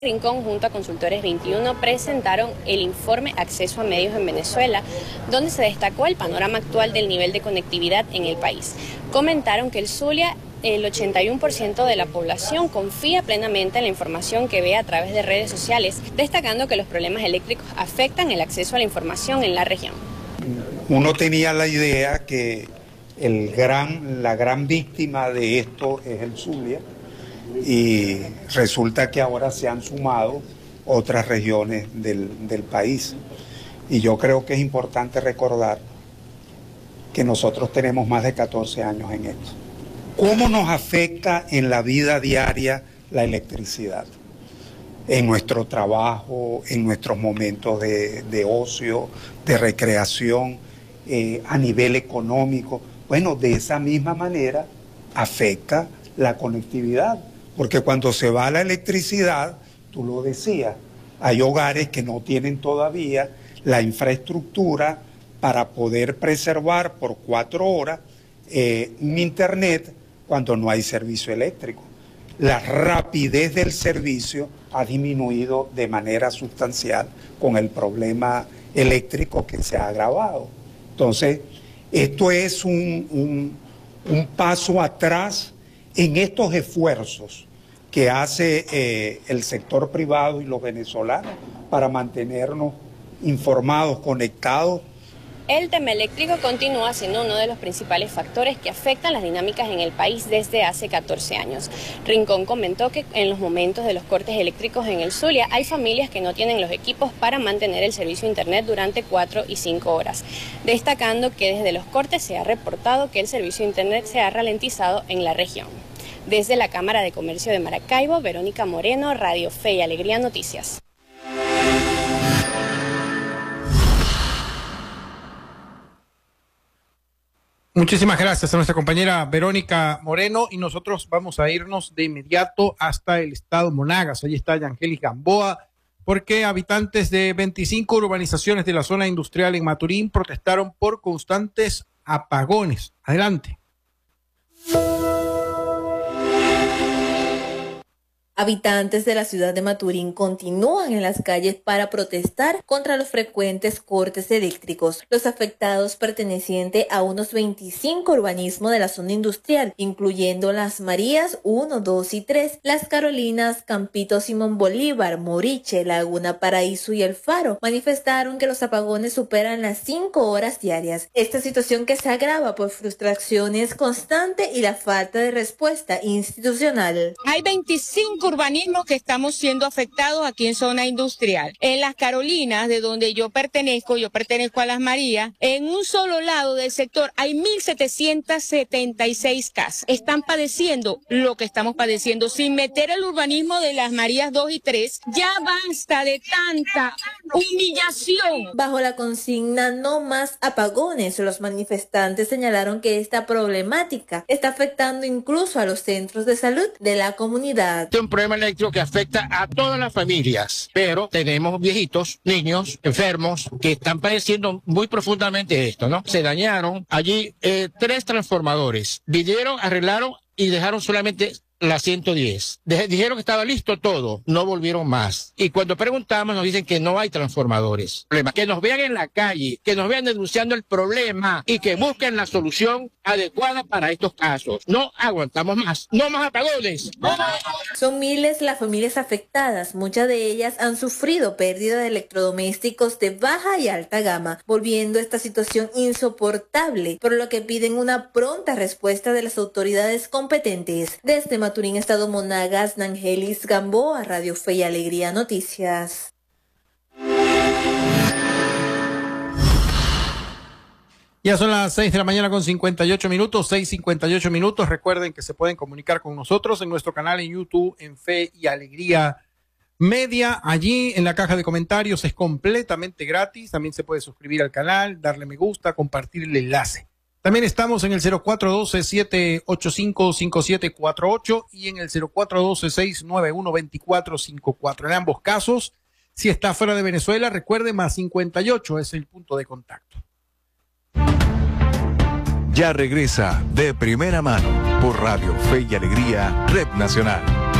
Rincón junto a Consultores 21 presentaron el informe Acceso a Medios en Venezuela, donde se destacó el panorama actual del nivel de conectividad en el país. Comentaron que el Zulia, el 81% de la población confía plenamente en la información que ve a través de redes sociales, destacando que los problemas eléctricos afectan el acceso a la información en la región. Uno tenía la idea que la gran víctima de esto es el Zulia, y resulta que ahora se han sumado otras regiones del país. Y yo creo que es importante recordar que nosotros tenemos más de 14 años en esto. ¿Cómo nos afecta en la vida diaria la electricidad? En nuestro trabajo, en nuestros momentos de ocio, de recreación, a nivel económico. Bueno, de esa misma manera afecta la conectividad. Porque cuando se va la electricidad, tú lo decías, hay hogares que no tienen todavía la infraestructura para poder preservar por 4 horas un internet cuando no hay servicio eléctrico. La rapidez del servicio ha disminuido de manera sustancial con el problema eléctrico que se ha agravado. Entonces, esto es un paso atrás en estos esfuerzos que hace el sector privado y los venezolanos para mantenernos informados, conectados. El tema eléctrico continúa siendo uno de los principales factores que afectan las dinámicas en el país desde hace 14 años. Rincón comentó que en los momentos de los cortes eléctricos en el Zulia hay familias que no tienen los equipos para mantener el servicio de internet durante 4 y 5 horas, destacando que desde los cortes se ha reportado que el servicio de internet se ha ralentizado en la región. Desde la Cámara de Comercio de Maracaibo, Verónica Moreno, Radio Fe y Alegría Noticias. Muchísimas gracias a nuestra compañera Verónica Moreno, y nosotros vamos a irnos de inmediato hasta el estado Monagas. Allí está Yangelis Gamboa, porque habitantes de 25 urbanizaciones de la zona industrial en Maturín protestaron por constantes apagones. Adelante. Habitantes de la ciudad de Maturín continúan en las calles para protestar contra los frecuentes cortes eléctricos. Los afectados pertenecientes a unos 25 urbanismos de la zona industrial, incluyendo Las Marías 1, 2 y 3, Las Carolinas, Campito Simón Bolívar, Moriche, Laguna Paraíso y El Faro, manifestaron que los apagones superan las 5 horas diarias. Esta situación que se agrava por frustraciones constantes y la falta de respuesta institucional. Hay 25 urbanismos que estamos siendo afectados aquí en zona industrial. En Las Carolinas, de donde yo pertenezco a Las Marías, en un solo lado del sector hay 1.776 casas. Están padeciendo lo que estamos padeciendo, sin meter el urbanismo de Las Marías 2 y 3. Ya basta de tanta humillación. Bajo la consigna "No más apagones", los manifestantes señalaron que esta problemática está afectando incluso a los centros de salud de la comunidad. Un problema eléctrico que afecta a todas las familias, pero tenemos viejitos, niños, enfermos que están padeciendo muy profundamente esto, ¿no? Se dañaron allí 3 transformadores, vinieron, arreglaron y dejaron solamente la 110. Dijeron que estaba listo todo, no volvieron más. Y cuando preguntamos nos dicen que no hay transformadores. Que nos vean en la calle, que nos vean denunciando el problema y que busquen la solución adecuada para estos casos. No aguantamos más. No más apagones. Son miles las familias afectadas. Muchas de ellas han sufrido pérdida de electrodomésticos de baja y alta gama, volviendo esta situación insoportable, por lo que piden una pronta respuesta de las autoridades competentes. Desde Maturín, estado Monagas, Yangelis Gamboa, Radio Fe y Alegría Noticias. Ya son las 6 de la mañana con 58 minutos, 6:58 minutos. Recuerden que se pueden comunicar con nosotros en nuestro canal en YouTube, en Fe y Alegría Media. Allí en la caja de comentarios es completamente gratis. También se puede suscribir al canal, darle me gusta, compartir el enlace. También estamos en el 0412-785-5748 y en el 0412-691-2454. En ambos casos, si está fuera de Venezuela, recuerde, más 58 es el punto de contacto. Ya regresa De Primera Mano por Radio Fe y Alegría, Red Nacional.